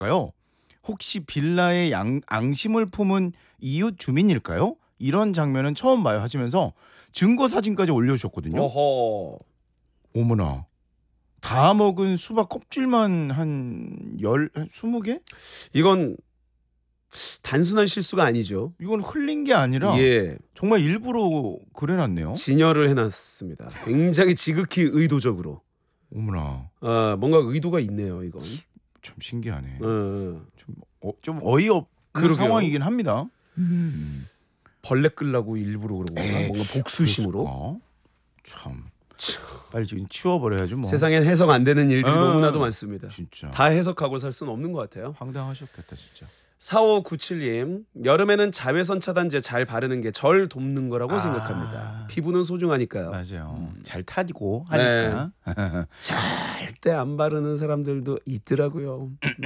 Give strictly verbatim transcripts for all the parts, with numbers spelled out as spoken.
있을까요? 혹시 빌라에 양, 앙심을 품은 이웃 주민일까요? 이런 장면은 처음 봐요 하시면서 증거 사진까지 올려주셨거든요. 어허. 어머나. 다 먹은 수박 껍질만 한 열, 한 스무 개? 이건 단순한 실수가 아니죠. 이건 흘린 게 아니라 예. 정말 일부러 그래놨네요. 진열을 해놨습니다. 굉장히 지극히 의도적으로. 어머나. 아, 뭔가 의도가 있네요, 이건. 참 신기하네. 어, 어. 좀, 어, 좀 어이없는 그러게요. 상황이긴 합니다. 음. 벌레 끌라고 일부러 그러고 에이, 뭔가 복수심으로. 어? 참. 빨리 지금 치워버려야죠 뭐. 세상엔 해석 안 되는 일들이 어, 너무나도 많습니다. 진짜. 다 해석하고 살 수는 없는 것 같아요. 황당하셨겠다 진짜. 사오구칠 님, 여름에는 자외선 차단제 잘 바르는 게 절 돕는 거라고 아. 생각합니다. 피부는 소중하니까요. 맞아요. 음. 잘 타디고 네. 하니까. 절대 안 바르는 사람들도 있더라고요.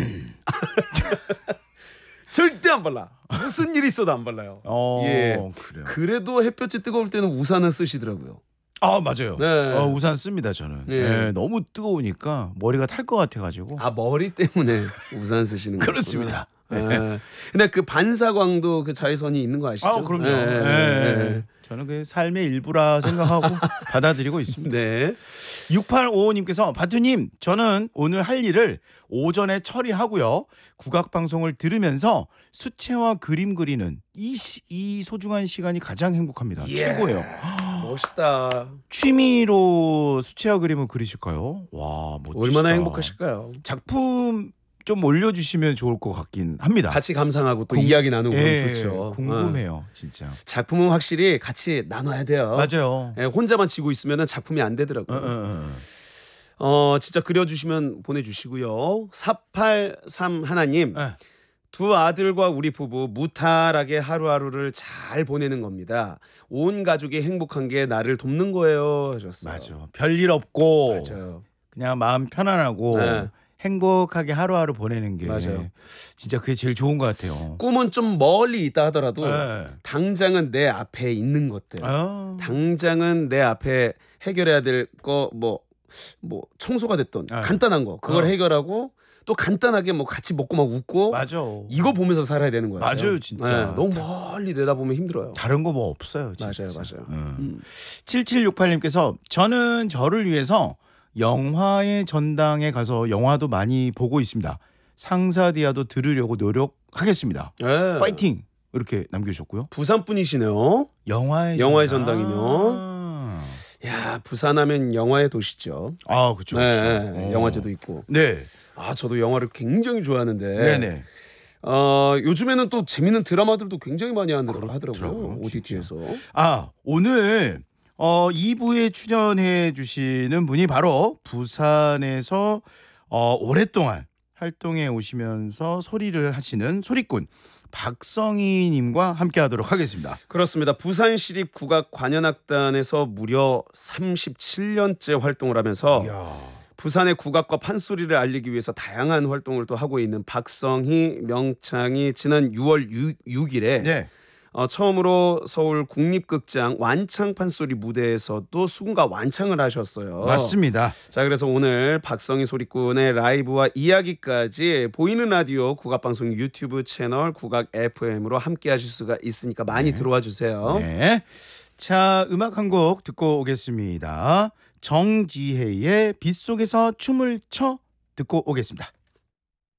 절대 안 발라. 무슨 일 있어도 안 발라요. 어, 예. 그래요. 그래도 햇볕이 뜨거울 때는 우산은 쓰시더라고요. 아 맞아요. 네. 어, 우산 씁니다 저는. 예. 네, 너무 뜨거우니까 머리가 탈 것 같아가지고. 아, 머리 때문에 우산 쓰시는 거구나. 그렇습니다. 예. 근데 그 반사광도 그 자외선이 있는 거 아시죠? 아 그럼요. 예, 예, 예, 저는 그 삶의 일부라 생각하고 받아들이고 있습니다. 네. 육팔오오 님께서 바투님 저는 오늘 할 일을 오전에 처리하고요. 국악방송을 들으면서 수채화 그림 그리는 이, 시, 이 소중한 시간이 가장 행복합니다. 예. 최고예요. 멋있다. 취미로 수채화 그림을 그리실까요? 와 멋지시다. 얼마나 행복하실까요? 작품 좀 올려주시면 좋을 것 같긴 합니다. 같이 감상하고 또 궁- 이야기 나누고 예, 그러면 좋죠. 궁금해요 어. 진짜. 작품은 확실히 같이 나눠야 돼요. 맞아요. 예, 혼자만 지고 있으면 작품이 안 되더라고요. 어, 어, 어. 어, 진짜 그려주시면 보내주시고요. 사팔삼 하나님, 예. 두 아들과 우리 부부 무탈하게 하루하루를 잘 보내는 겁니다. 온 가족이 행복한 게 나를 돕는 거예요 하셨어요. 맞아. 별일 없고 맞아요. 그냥 마음 편안하고 네. 행복하게 하루하루 보내는 게 맞아요. 진짜 그게 제일 좋은 것 같아요. 꿈은 좀 멀리 있다 하더라도 네. 당장은 내 앞에 있는 것들. 아. 당장은 내 앞에 해결해야 될 거 뭐 뭐 청소가 됐던 네. 간단한 거 그걸 어. 해결하고 또 간단하게 뭐 같이 먹고 막 웃고 맞아. 이거 보면서 살아야 되는 거예요. 맞아요, 진짜. 너무 멀리 내다보면 힘들어요. 다른 거 뭐 없어요. 진짜. 맞아요, 맞아요. 음. 음. 칠칠육팔 님께서 저는 저를 위해서 영화의 전당에 가서 영화도 많이 보고 있습니다. 상사디아도 들으려고 노력하겠습니다. 네. 파이팅! 이렇게 남겨주셨고요. 부산 분이시네요. 영화의, 영화의 전당. 전당이면? 야, 부산하면 영화의 도시죠. 아, 그렇죠. 네, 그렇죠. 네, 어. 영화제도 있고. 네. 아, 저도 영화를 굉장히 좋아하는데. 네네. 어, 요즘에는 또 재밌는 드라마들도 굉장히 많이 하더라고요. 그렇더라고요, 오티티에서. 아, 오늘 어, 이 부에 출연해 주시는 분이 바로 부산에서 어, 오랫동안 활동해 오시면서 소리를 하시는 소리꾼 박성희 님과 함께 하도록 하겠습니다. 그렇습니다. 부산시립 국악관현악단에서 무려 삼십칠 년째 활동을 하면서 이야. 부산의 국악과 판소리를 알리기 위해서 다양한 활동을 또 하고 있는 박성희 명창이 지난 유월 육 일에 네. 어, 처음으로 서울 국립극장 완창 판소리 무대에서도 수군과 완창을 하셨어요. 맞습니다. 자, 그래서 오늘 박성희 소리꾼의 라이브와 이야기까지 보이는 라디오 국악방송 유튜브 채널 국악 에프엠으로 함께 하실 수가 있으니까 많이 네. 들어와 주세요. 네. 자, 음악 한 곡 듣고 오겠습니다. 정지혜의 빗속에서 춤을 춰 듣고 오겠습니다.